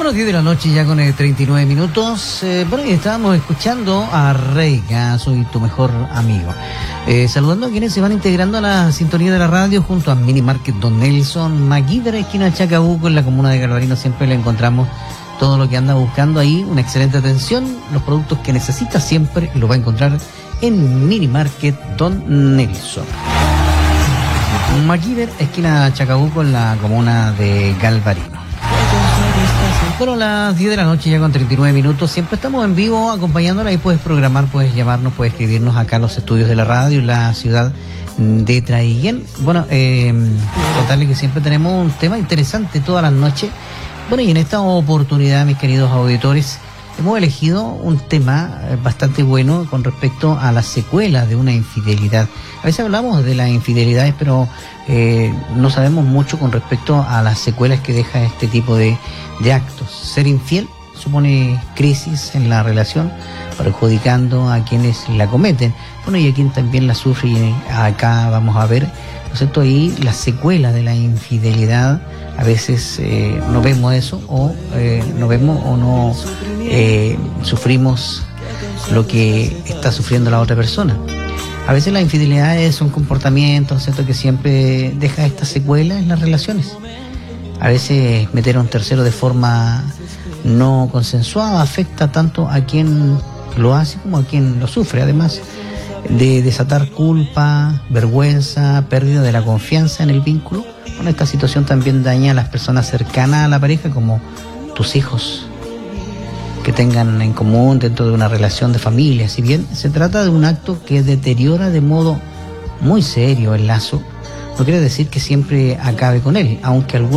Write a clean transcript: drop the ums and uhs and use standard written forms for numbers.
Bueno, 10 de la noche ya con 39 minutos. Bueno, y estábamos escuchando a Reika, Soy tu mejor amigo. Saludando a quienes se van integrando a la sintonía de la radio junto a Mini Market Don Nelson, Maguidra, esquina Chacabuco, en la comuna de Galvarino. Siempre le encontramos todo lo que anda buscando ahí, una excelente atención. Los productos que necesita siempre lo va a encontrar en Mini Market Don Nelson. Maguidra, esquina Chacabuco, en la comuna de Galvarino. Bueno, las 10 de la noche ya con 39 minutos, siempre estamos en vivo acompañándola y puedes programar, puedes llamarnos, puedes escribirnos acá a los estudios de la radio en la ciudad de Traiguén. Bueno, contarle que siempre tenemos un tema interesante todas las noches. Bueno, y en esta oportunidad, mis queridos auditores, hemos elegido un tema bastante bueno con respecto a las secuelas de una infidelidad. A veces hablamos de las infidelidades, pero no sabemos mucho con respecto a las secuelas que deja este tipo de actos. Ser infiel supone crisis en la relación, perjudicando a quienes la cometen. Bueno, y a quien también la sufre, y acá vamos a ver, ¿no es cierto?, ahí las secuelas de la infidelidad. A veces no vemos eso, o no vemos o no sufrimos lo que está sufriendo la otra persona. A veces las infidelidades son comportamientos, ¿cierto?, que siempre deja esta secuela en las relaciones. A veces meter a un tercero de forma no consensuada afecta tanto a quien lo hace como a quien lo sufre, además de desatar culpa, vergüenza, pérdida de la confianza en el vínculo. Bueno, esta situación también daña a las personas cercanas a la pareja, como tus hijos, que tengan en común dentro de una relación de familia. Si bien se trata de un acto que deteriora de modo muy serio el lazo, no quiere decir que siempre acabe con él, aunque algunos